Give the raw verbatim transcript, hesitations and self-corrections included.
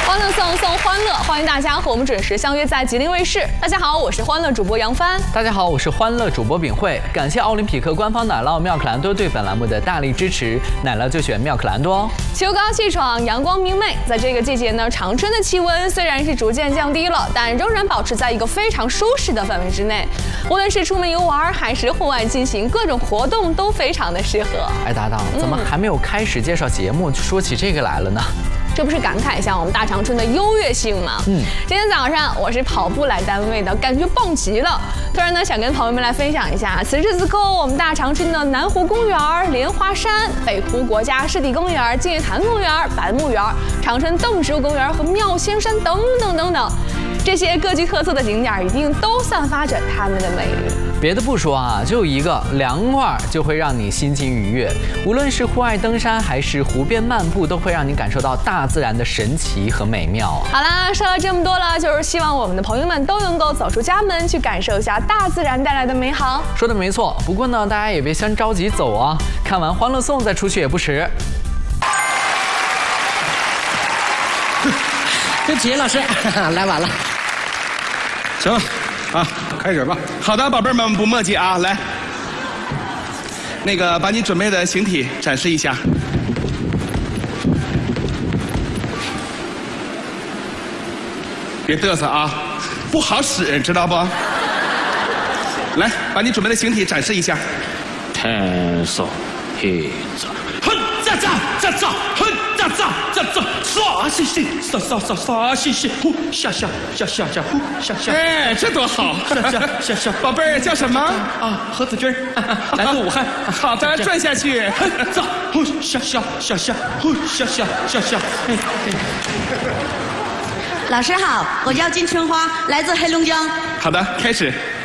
欢乐颂颂欢乐，欢迎大家和我们准时相约在吉林卫视。大家好，我是欢乐主播杨帆。 大家好，我是欢乐主播秉慧。感谢奥林匹克官方奶酪妙可蓝多对本栏目的大力支持，奶酪就选妙可蓝多哦。 秋高气爽，阳光明媚，在这个季节呢，长春的气温虽然是逐渐降低了，但仍然保持在一个非常舒适的范围之内。无论是出门游玩，还是户外进行各种活动，都非常的适合。 哎，搭档，怎么还没有开始介绍节目，就说起这个来了呢？ 这不是感慨一下我们大长春的优越性吗？嗯，今天早上我是跑步来单位的，感觉棒极了。突然呢，想跟朋友们来分享一下，此时此刻我们大长春的南湖公园、莲花山、北湖国家湿地公园、净月潭公园、百慕园、长春邓植物公园和妙仙山等等等等，这些各具特色的景点一定都散发着它们的魅力。 别的不说啊，就一个凉快就会让你心情愉悦。无论是户外登山还是湖边漫步，都会让你感受到大自然的神奇和美妙啊。 好啦，说了这么多了，就是希望我们的朋友们都能够走出家门，去感受一下大自然带来的美好。 说的没错，不过呢，大家也别先着急走啊，看完《欢乐颂》再出去也不迟。 对不起，老师，来晚了。 行了，啊，开始吧。好的，宝贝们不墨迹啊，来，那个把你准备的形体展示一下。别嘚瑟啊，不好使，知道不？来，把你准备的形体展示一下。 天上黑着，哼咋咋咋咋，哼咋咋咋咋，刷西西，刷刷刷刷西西，呼下下下下下呼下下。 哎，这多好！ 下下下下， 宝贝儿叫什么？ 啊，何子君，来自武汉。 好的，转下去。 哼咋呼下下下下，呼下下下下。 老师好，我叫金春花，来自黑龙江。 好的，开始。